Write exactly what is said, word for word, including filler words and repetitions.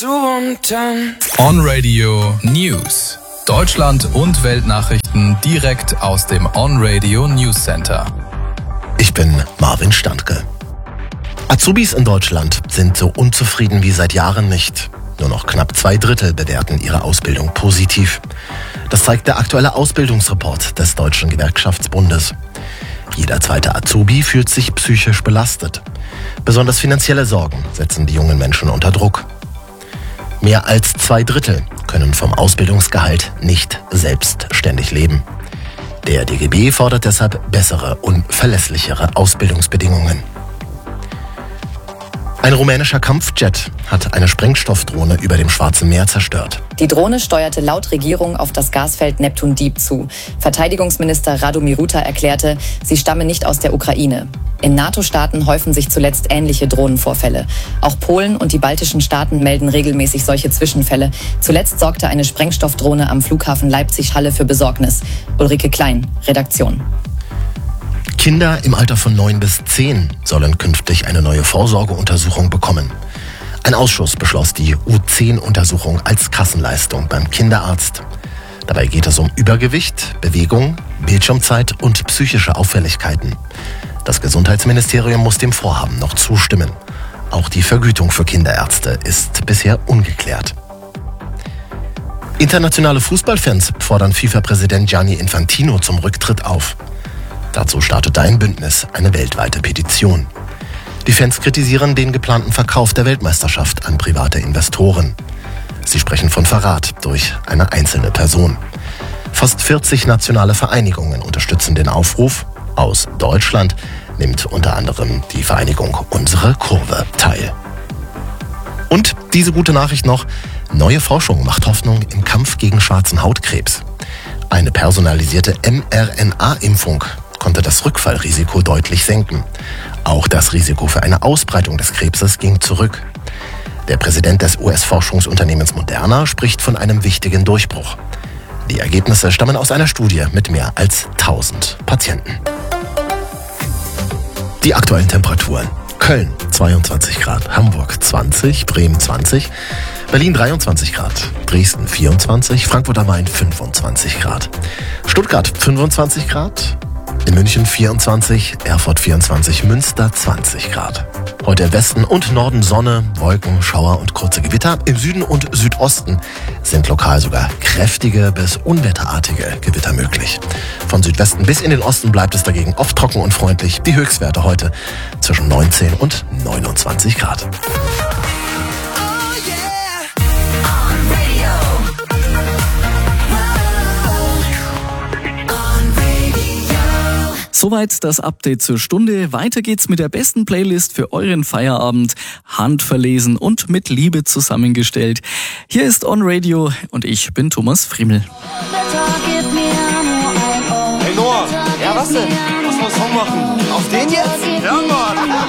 On Radio News. Deutschland und Weltnachrichten direkt aus dem On Radio News Center. Ich bin Marvin Standke. Azubis in Deutschland sind so unzufrieden wie seit Jahren nicht. Nur noch knapp zwei Drittel bewerten ihre Ausbildung positiv. Das zeigt der aktuelle Ausbildungsreport des Deutschen Gewerkschaftsbundes. Jeder zweite Azubi fühlt sich psychisch belastet. Besonders finanzielle Sorgen setzen die jungen Menschen unter Druck. Mehr als zwei Drittel können vom Ausbildungsgehalt nicht selbstständig leben. Der D G B fordert deshalb bessere und verlässlichere Ausbildungsbedingungen. Ein rumänischer Kampfjet hat eine Sprengstoffdrohne über dem Schwarzen Meer zerstört. Die Drohne steuerte laut Regierung auf das Gasfeld Neptun Deep zu. Verteidigungsminister Radu Miruta erklärte, sie stamme nicht aus der Ukraine. In NATO-Staaten häufen sich zuletzt ähnliche Drohnenvorfälle. Auch Polen und die baltischen Staaten melden regelmäßig solche Zwischenfälle. Zuletzt sorgte eine Sprengstoffdrohne am Flughafen Leipzig-Halle für Besorgnis. Ulrike Klein, Redaktion. Kinder im Alter von neun bis zehn sollen künftig eine neue Vorsorgeuntersuchung bekommen. Ein Ausschuss beschloss die U zehn Untersuchung als Kassenleistung beim Kinderarzt. Dabei geht es um Übergewicht, Bewegung, Bildschirmzeit und psychische Auffälligkeiten. Das Gesundheitsministerium muss dem Vorhaben noch zustimmen. Auch die Vergütung für Kinderärzte ist bisher ungeklärt. Internationale Fußballfans fordern FIFA-Präsident Gianni Infantino zum Rücktritt auf. Dazu startete ein Bündnis, eine weltweite Petition. Die Fans kritisieren den geplanten Verkauf der Weltmeisterschaft an private Investoren. Sie sprechen von Verrat durch eine einzelne Person. Fast vierzig nationale Vereinigungen unterstützen den Aufruf. Aus Deutschland nimmt unter anderem die Vereinigung Unsere Kurve teil. Und diese gute Nachricht noch: Neue Forschung macht Hoffnung im Kampf gegen schwarzen Hautkrebs. Eine personalisierte M R N A-Impfung konnte das Rückfallrisiko deutlich senken. Auch das Risiko für eine Ausbreitung des Krebses ging zurück. Der Präsident des U S-Forschungsunternehmens Moderna spricht von einem wichtigen Durchbruch. Die Ergebnisse stammen aus einer Studie mit mehr als tausend Patienten. Die aktuellen Temperaturen: Köln zweiundzwanzig Grad, Hamburg zwanzig, Bremen zwanzig, Berlin dreiundzwanzig Grad, Dresden vierundzwanzig, Frankfurt am Main fünfundzwanzig Grad, Stuttgart fünfundzwanzig Grad, in München vierundzwanzig, Erfurt vierundzwanzig, Münster zwanzig Grad. Heute im Westen und Norden Sonne, Wolken, Schauer und kurze Gewitter. Im Süden und Südosten sind lokal sogar kräftige bis unwetterartige Gewitter möglich. Von Südwesten bis in den Osten bleibt es dagegen oft trocken und freundlich. Die Höchstwerte heute zwischen neunzehn und neunundzwanzig Grad. Soweit das Update zur Stunde. Weiter geht's mit der besten Playlist für euren Feierabend. Handverlesen und mit Liebe zusammengestellt. Hier ist On Radio und ich bin Thomas Friemel. Hey Noah, ja was denn? Lass mal einen Song machen. Auf den jetzt? Ja Mann!